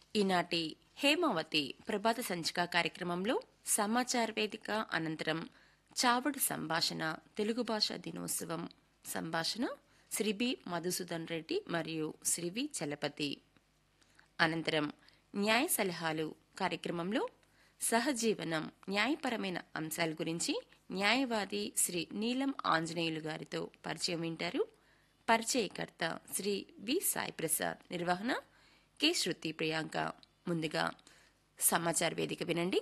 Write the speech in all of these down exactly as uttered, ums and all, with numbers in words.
ఈనాటి హేమావతి ప్రభాత సంచిక కార్యక్రమంలో సమాచార వేదిక అనంతరం చావడు సంభాషణ తెలుగు భాషా దినోత్సవం సంభాషణ శ్రీ బి మధుసూదన్ రెడ్డి మరియు శ్రీ వి చలపతి. అనంతరం న్యాయ సలహాలు కార్యక్రమంలో సహజీవనం న్యాయపరమైన అంశాల గురించి న్యాయవాది శ్రీ నీలం ఆంజనేయులు గారితో పరిచయం వింటారు. పరిచయకర్త శ్రీ వి సాయి ప్రసాద్. నిర్వహణ కె శృతి ప్రియాంక. ముందుగా సమాచార వేదిక వినండి.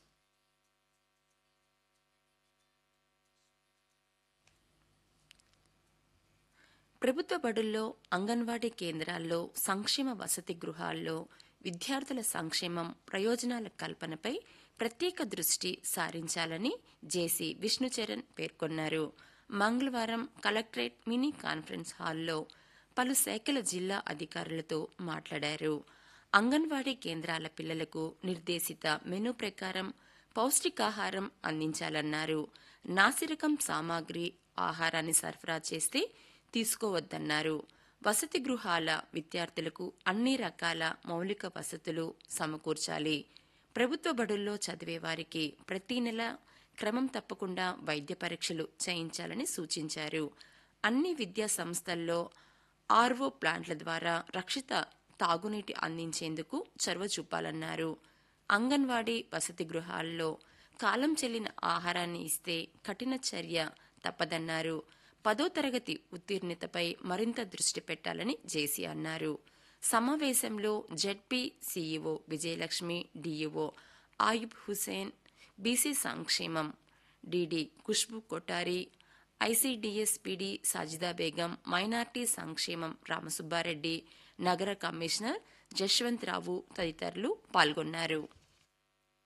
ప్రభుత్వ బడుల్లో, అంగన్వాడీ కేంద్రాల్లో, సంక్షేమ వసతి గృహాల్లో విద్యార్థుల సంక్షేమం, ప్రయోజనాల కల్పనపై ప్రత్యేక దృష్టి సారించాలని జేసీ విష్ణుచరణ్ పేర్కొన్నారు. మంగళవారం కలెక్టరేట్ మినీ కాన్ఫరెన్స్ హాల్లో పలు శాఖల జిల్లా అధికారులతో మాట్లాడారు. అంగన్వాడీ కేంద్రాల పిల్లలకు నిర్దేశిత మెనూ ప్రకారం పౌష్టికాహారం అందించాలన్నారు. నాసిరకం సామాగ్రి ఆహారాన్ని సరఫరా చేస్తే తీసుకోవద్దన్నారు. వసతి గృహాల విద్యార్థులకు అన్ని రకాల మౌలిక వసతులు సమకూర్చాలి. ప్రభుత్వ బడుల్లో చదివే వారికి ప్రతి నెల క్రమం తప్పకుండా వైద్య పరీక్షలు చేయించాలని సూచించారు. అన్ని విద్యా సంస్థల్లో ఆర్వో ప్లాంట్ల ద్వారా రక్షిత తాగునీటి అందించేందుకు చొరవ చూపాలన్నారు. అంగన్వాడీ వసతి గృహాల్లో కాలం చెల్లిన ఆహారాన్ని ఇస్తే కఠిన చర్య తప్పదన్నారు. పదో తరగతి ఉత్తీర్ణతపై మరింత దృష్టి పెట్టాలని జేసీ అన్నారు. సమావేశంలో ZP CEO Vijayalakshmi, DEO Ayub Hussain, BC సంక్షేమం DD Khushbu Kothari, ICDS PD Sajida Begum, minority సంక్షేమం రామసుబ్బారెడ్డి, నగర కమిషనర్ జశ్వంత్ రావు తదితరులు పాల్గొన్నారు.